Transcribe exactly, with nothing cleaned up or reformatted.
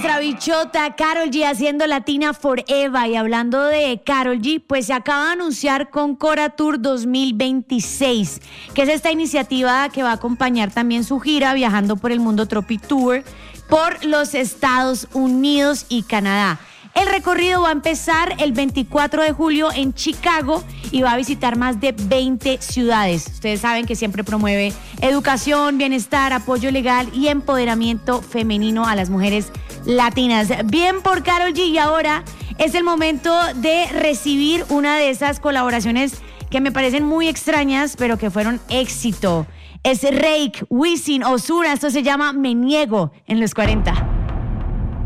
nuestra bichota Karol G haciendo Latina Forever. Y hablando de Karol G, pues se acaba de anunciar Concora Tour dos mil veintiséis, que es esta iniciativa que va a acompañar también su gira viajando por el mundo Tropic Tour por los Estados Unidos y Canadá. El recorrido va a empezar el veinticuatro de julio en Chicago y va a visitar más de veinte ciudades. Ustedes saben que siempre promueve educación, bienestar, apoyo legal y empoderamiento femenino a las mujeres latinas. Bien por Karol G, y ahora es el momento de recibir una de esas colaboraciones que me parecen muy extrañas, pero que fueron éxito. Es Reik, Wisin, Ozuna, esto se llama Me Niego en los cuarenta.